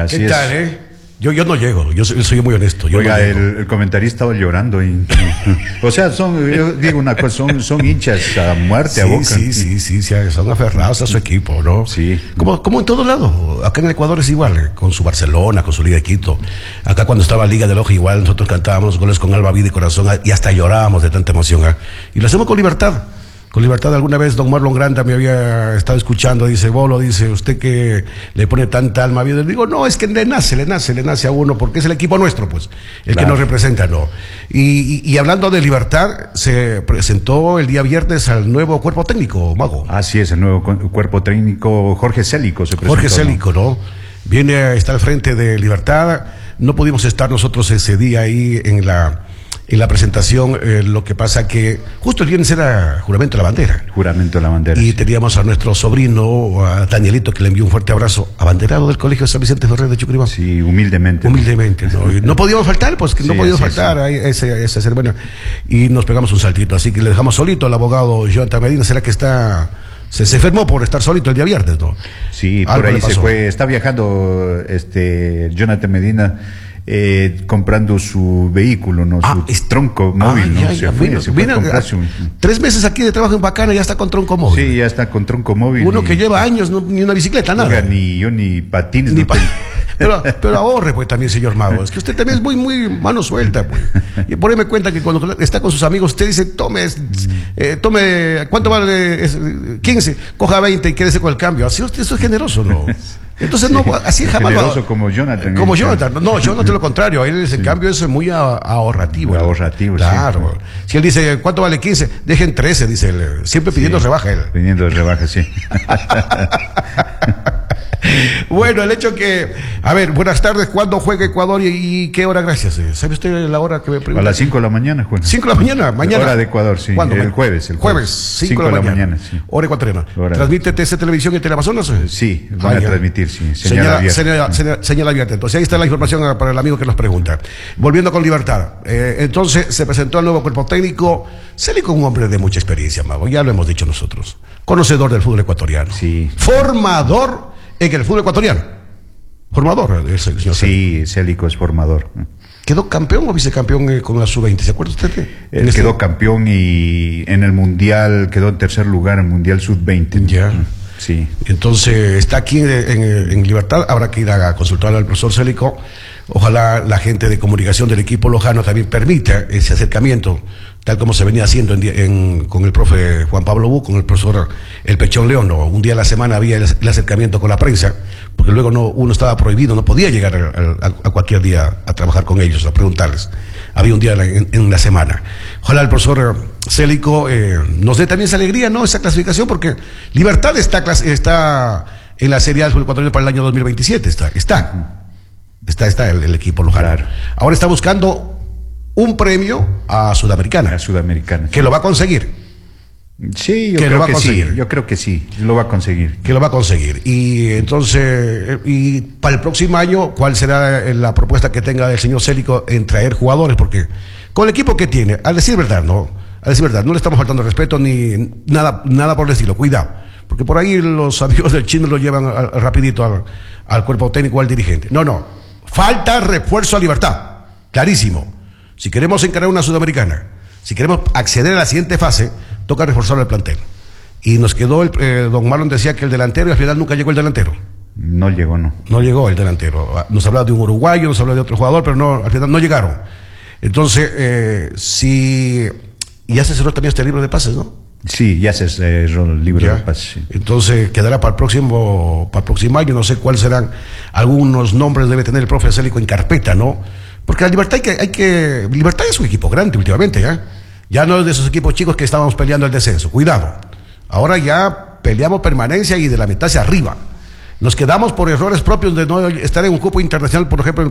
Así ¿Qué tal, es. Yo no llego, yo soy muy honesto. Yo Oiga, no llego. el comentarista estaba llorando. O sea, yo digo una cosa, son hinchas a muerte, a Boca. Sí, son aferrados a su equipo, ¿no? Sí. Como en todo lado. Acá en el Ecuador es igual, con su Barcelona, con su Liga de Quito. Acá cuando estaba Liga del Ojo igual, nosotros cantábamos goles con alma, vida y corazón, y hasta llorábamos de tanta emoción. Y lo hacemos con libertad. Con libertad. Alguna vez don Marlon Granda me había estado escuchando, dice, Bolo, dice, usted que le pone tanta alma a vida. Le digo, no, es que le nace a uno, porque es el equipo nuestro, pues, el Claro. que nos representa, ¿no? Y hablando de libertad, se presentó el día viernes al nuevo cuerpo técnico, Mago. Así es, el nuevo cuerpo técnico, Jorge Célico se presentó. Jorge Célico, ¿no? Viene a estar al frente de Libertad. No pudimos estar nosotros ese día ahí en la presentación, lo que pasa que justo el viernes era juramento de la bandera. Juramento de la bandera. Y sí. teníamos a nuestro sobrino, a Danielito, que le envió un fuerte abrazo, abanderado del Colegio San Vicente Ferrer de Chuquibamba. Sí, humildemente. Humildemente, ¿no? Y no podíamos faltar, pues que no Sí, podíamos así es, faltar a esa ceremonia. Y nos pegamos un saltito, así que le dejamos solito al abogado Jonathan Medina. ¿Será que se enfermó por estar solito el día viernes, no? Sí, Algo por ahí le se pasó. fue. Está viajando Jonathan Medina, comprando su vehículo, ¿no? Su tronco móvil, ¿no? Ya, Se fue a comprarse 3 meses aquí de trabajo en Bacana, ya está con tronco móvil. Sí, ya está con tronco móvil. Uno que lleva años, ni una bicicleta, nada. Oiga, ni yo ni patines. Ni no pa- tengo. pero ahorre, pues, también, señor Mago. Es que usted también es muy mano suelta, pues. Y por ahí me cuenta que cuando está con sus amigos, usted dice, tome, ¿cuánto vale? 15, coja 20 y quédese con el cambio. Así usted, eso es generoso, ¿no? Entonces, no, así jamás lo Generoso como Jonathan. Como Jonathan. No, yo no te lo contrario. A él ese cambio es muy ahorrativo. ¿no? Ahorrativo, claro. sí. Si él dice, ¿cuánto vale 15? Dejen 13, dice él. Siempre pidiendo rebaja él. Pidiendo rebaja, sí. Bueno, el hecho que... A ver, buenas tardes. ¿Cuándo juega Ecuador y qué hora? Gracias. ¿Sabe usted la hora que me pregunta? A las 5 de la mañana, Juan. 5 de la mañana, mañana. Hora de Ecuador, sí. ¿Cuándo? El jueves. Jueves, 5 de la mañana. sí. Hora ecuatoriana. Hora. ¿Transmite TC Televisión y Teleamazonas? Sí, van a ya. transmitir, sí. Señal abierta. Señal abierta. Entonces ahí está la información para el amigo que nos pregunta. Volviendo con Libertad. Entonces se presentó el nuevo cuerpo técnico. Célico, un hombre de mucha experiencia, Mago. Ya lo hemos dicho nosotros. Conocedor del fútbol ecuatoriano. Sí. Formador en el fútbol ecuatoriano. Formador es el señor Célico. Sí, Célico es formador. ¿Quedó campeón o vicecampeón con la sub-20? ¿Se acuerda usted? Él quedó campeón y en el Mundial quedó en tercer lugar en el Mundial Sub-20. Ya. Sí. Entonces está aquí en Libertad. Habrá que ir a consultar al profesor Célico. Ojalá la gente de comunicación del equipo lojano también permita ese acercamiento, tal como se venía haciendo con el profe Juan Pablo Bu, con el profesor El Pechón León. ¿No? Un día a la semana había el acercamiento con la prensa, porque luego uno estaba prohibido, no podía llegar a cualquier día a trabajar con ellos, a preguntarles. Había un día en la semana. Ojalá el profesor Célico nos dé también esa alegría, ¿no? Esa clasificación, porque Libertad está en la Serie A del fútbol ecuatoriano para el año 2027. Está el equipo lojano. Claro. Ahora está buscando un premio a Sudamericana. La Sudamericana. Que lo va a conseguir. Sí, yo que lo creo va a que sí. conseguir. Yo creo que sí, lo va a conseguir. Que lo va a conseguir. Y entonces, y para el próximo año, ¿cuál será la propuesta que tenga el señor Célico en traer jugadores? Porque con el equipo que tiene, a decir verdad, no le estamos faltando respeto ni nada por el estilo. Cuidado. Porque por ahí los amigos del chino lo llevan rapidito al cuerpo técnico, al dirigente. No. Falta refuerzo a Libertad. Clarísimo. Si queremos encarar una Sudamericana, si queremos acceder a la siguiente fase, toca reforzar el plantel. Y nos quedó, don Marlon decía que el delantero, y al final nunca llegó el delantero. No llegó, no. No llegó el delantero. Nos hablaba de un uruguayo, nos hablaba de otro jugador, pero al final no llegaron. Entonces, ya se cerró también este libro de pases, ¿no? Sí, ya se cerró el libro de paz. Sí. Entonces quedará para el próximo año. No sé cuáles serán algunos nombres debe tener el profe Célico en carpeta, ¿no? Porque la Libertad Libertad es un equipo grande últimamente, ¿ya? Ya no es de esos equipos chicos que estábamos peleando el descenso. Cuidado. Ahora ya peleamos permanencia y de la mitad hacia arriba. Nos quedamos por errores propios de no estar en un cupo internacional, por ejemplo,